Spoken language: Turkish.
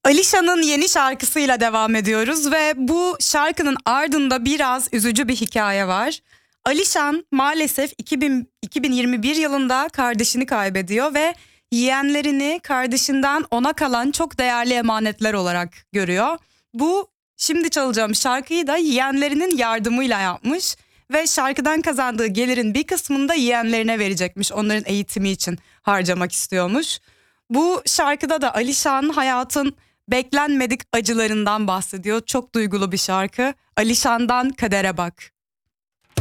Alişan'ın yeni şarkısıyla devam ediyoruz ve bu şarkının ardında biraz üzücü bir hikaye var. Alişan maalesef 2021 yılında kardeşini kaybediyor ve yeğenlerini kardeşinden ona kalan çok değerli emanetler olarak görüyor. Bu şimdi çalacağım şarkıyı da yeğenlerinin yardımıyla yapmış ve şarkıdan kazandığı gelirin bir kısmını da yeğenlerine verecekmiş. Onların eğitimi için harcamak istiyormuş. Bu şarkıda da Alişan hayatın beklenmedik acılarından bahsediyor. Çok duygulu bir şarkı. Alişan'dan Kadere Bak.